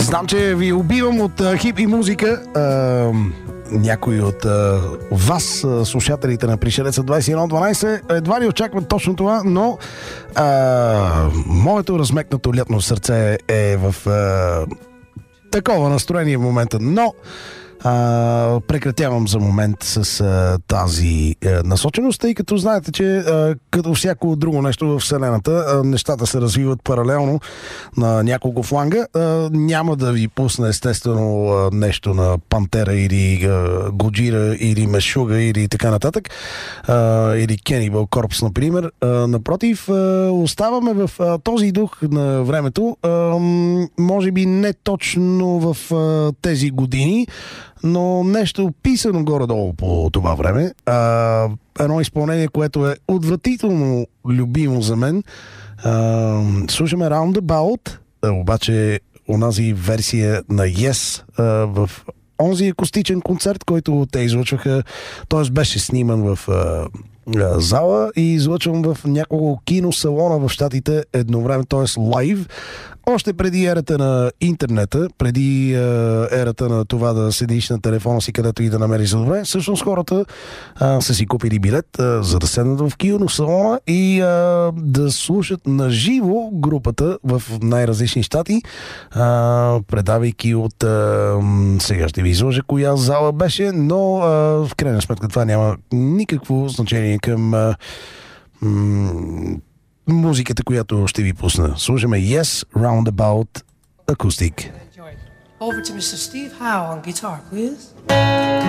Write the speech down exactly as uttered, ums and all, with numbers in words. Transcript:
Знам, че ви убивам от а, хипи музика. А, някои от а, вас, а, слушателите на Пришелеца двайсет и едно дванайсет, едва ли очакват точно това, но а, моето размекнато лятно сърце е в а, такова настроение в момента, но А, прекратявам за момент с а, тази а, насоченост, тъй като знаете, че а, като всяко друго нещо в Вселената, а, нещата се развиват паралелно на няколко фланга. А, няма да ви пусна естествено а, нещо на Пантера или а, Годжира или Мешуга или така нататък, а, или Cannibal Corpse, например. А, напротив, а, оставаме в а, този дух на времето, а, може би не точно в а, тези години, но нещо писано горе-долу по това време. А, едно изпълнение, което е отвратително любимо за мен. А, слушаме Roundabout, обаче онази версия на Yes а, в онзи акустичен концерт, който те излъчваха, т.е. беше сниман в а, а, зала и излъчван в няколко киносалона в щатите едновременно, т.е. лайв. Още преди ерата на интернета, преди е, ерата на това да седиш на телефона си където и да намериш за добре, всъщност хората е, са си купили билет, е, за да седнат в киносалона и е, да слушат на живо групата в най-различни щати, е, предавайки от... Е, сега ще ви изложа коя зала беше, но е, в крайна сметка това няма никакво значение към... Е, м- музиката, която ще ви пусна. Слушаме Yes, Roundabout, Acoustic. Over to мистер Steve Howe on guitar, please.